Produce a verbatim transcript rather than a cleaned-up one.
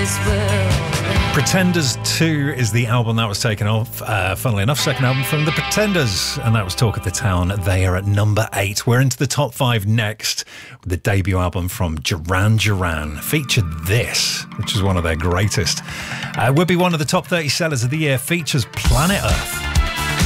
Pretenders two is the album that was taken off. Uh, funnily enough, second album from The Pretenders, and that was Talk of the Town. They are at number eight. We're into the top five next with the debut album from Duran Duran. Featured this, which is one of their greatest. Uh, would be one of the top thirty sellers of the year. Features Planet Earth.